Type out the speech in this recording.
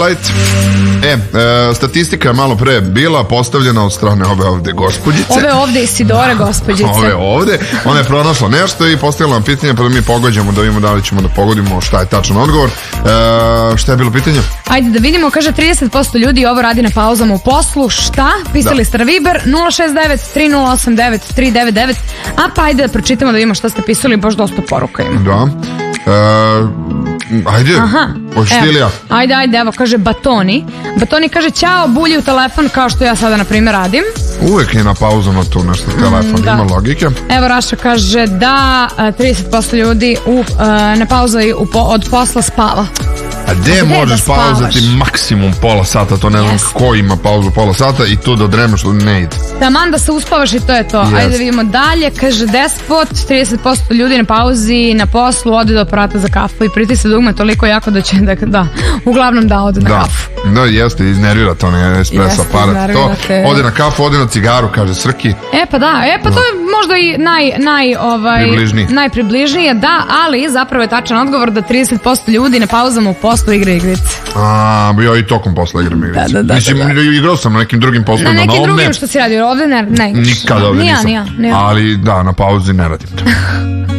Statistika je malo pre bila postavljena od strane ove ovde gospođice. Ove ovde Isidore gospođice. Ove ovde. Ona je pronašla nešto i postavila nam pitanje, pa da mi pogađamo, da vidimo da li ćemo da pogodimo šta je tačan odgovor. Šta je bilo pitanje? Ajde da vidimo, kaže 30% ljudi ovo radi na pauzama u poslu. Šta? Pisali ste na Viber 069 3089 399. A pa ajde da pročitamo da vidimo šta ste pisali, baš dosta poruka ima. Da. Ajde, hoćeš ti ili ja? Ajde, evo, kaže Batoni. Batoni kaže, ćao, bulji u telefon, kao što ja sada, na primjer, radim. Uvek je na pauzama tu nešto telefon, ima logike. Evo, Raša kaže da 30% ljudi na pauzi od posla spava. A gde možeš pauzati maksimum pola sata, to ne znam ko ima pauzu pola sata i tu da odremaš, ne ide. Taman da se uspavaš i to je to. Ajde da vidimo dalje, kaže Despot, 30% ljudi na pauzi, na poslu, ode do aparata za kafu i pritisne dugme toliko jako da će, uglavnom da ode na kafu. Da, jeste, iznervira to onaj espresso aparat. To, ode na kafu, ode na cigaru, kaže Srki. Pa to je možda i najpribližnije, da, ali zapravo je tačan odgovor da 30% ljudi na pauzama u poslu igra igrice. Ja i tokom posla igram igrice. Mislim, igrao sam na nekim drugim poslovima. Na nekim drugim što si radio, ovde ne. Nikada ovde nisam. Ali da, na pauzi ne radim to.